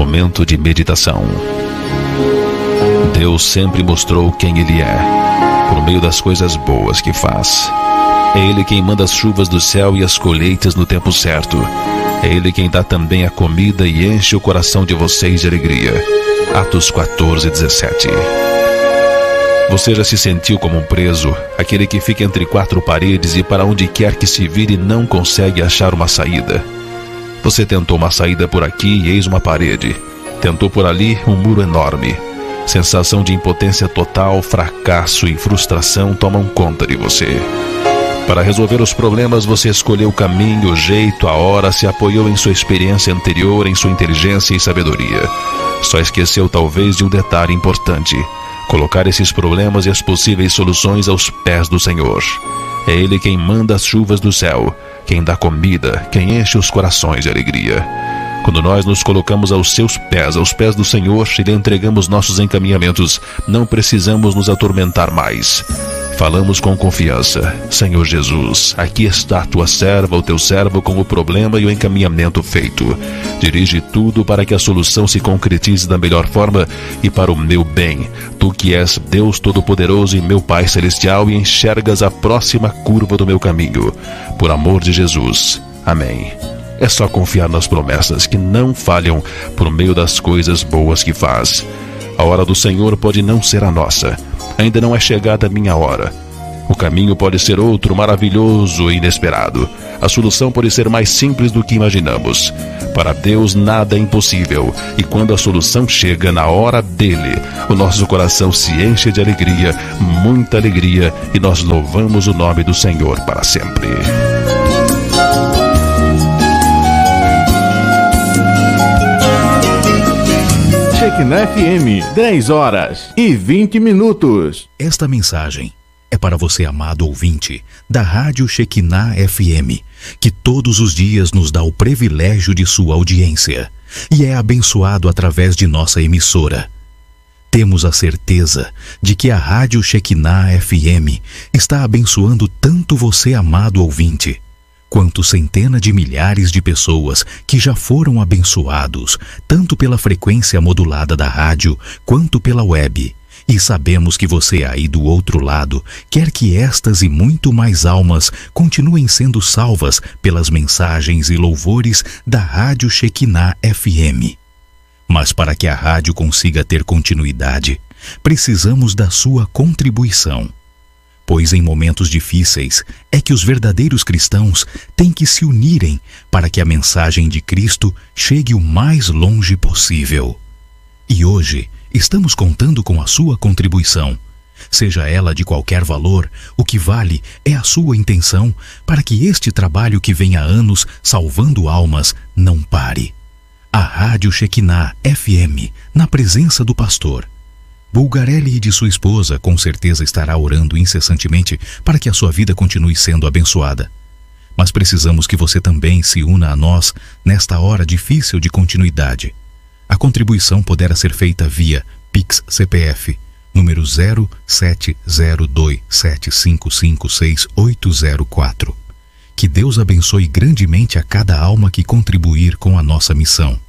momento de meditação. Deus sempre mostrou quem Ele é, por meio das coisas boas que faz. É Ele quem manda as chuvas do céu e as colheitas no tempo certo. É Ele quem dá também a comida e enche o coração de vocês de alegria. Atos 14:17. Você já se sentiu como um preso, aquele que fica entre quatro paredes e para onde quer que se vire não consegue achar uma saída? Você tentou uma saída por aqui e eis uma parede. Tentou por ali um muro enorme. Sensação de impotência total, fracasso e frustração tomam conta de você. Para resolver os problemas, você escolheu o caminho, o jeito, a hora, se apoiou em sua experiência anterior, em sua inteligência e sabedoria. Só esqueceu talvez de um detalhe importante: colocar esses problemas e as possíveis soluções aos pés do Senhor. É Ele quem manda as chuvas do céu, quem dá comida, quem enche os corações de alegria. Quando nós nos colocamos aos pés do Senhor e lhe entregamos nossos encaminhamentos, não precisamos nos atormentar mais. Falamos com confiança: Senhor Jesus, aqui está a tua serva, o teu servo, com o problema e o encaminhamento feito. Dirige tudo para que a solução se concretize da melhor forma e para o meu bem. Tu que és Deus Todo-Poderoso e meu Pai Celestial e enxergas a próxima curva do meu caminho. Por amor de Jesus. Amém. É só confiar nas promessas que não falham por meio das coisas boas que faz. A hora do Senhor pode não ser a nossa. Ainda não é chegada a minha hora. O caminho pode ser outro, maravilhoso e inesperado. A solução pode ser mais simples do que imaginamos. Para Deus nada é impossível. E quando a solução chega na hora dele, o nosso coração se enche de alegria, muita alegria, e nós louvamos o nome do Senhor para sempre. Shekinah FM, 10h20. Esta mensagem é para você, amado ouvinte da Rádio Shekinah FM, que todos os dias nos dá o privilégio de sua audiência e é abençoado através de nossa emissora. Temos a certeza de que a Rádio Shekinah FM está abençoando tanto você, amado ouvinte, quanto centenas de milhares de pessoas que já foram abençoados, tanto pela frequência modulada da rádio, quanto pela web. E sabemos que você aí do outro lado quer que estas e muito mais almas continuem sendo salvas pelas mensagens e louvores da Rádio Shekinah FM. Mas para que a rádio consiga ter continuidade, precisamos da sua contribuição. Pois em momentos difíceis é que os verdadeiros cristãos têm que se unirem para que a mensagem de Cristo chegue o mais longe possível. E hoje estamos contando com a sua contribuição. Seja ela de qualquer valor, o que vale é a sua intenção para que este trabalho que vem há anos salvando almas não pare. A Rádio Shekinah FM, na presença do pastor Bulgarelli e de sua esposa, com certeza estará orando incessantemente para que a sua vida continue sendo abençoada. Mas precisamos que você também se una a nós nesta hora difícil de continuidade. A contribuição poderá ser feita via Pix CPF, número 070275568804. Que Deus abençoe grandemente a cada alma que contribuir com a nossa missão.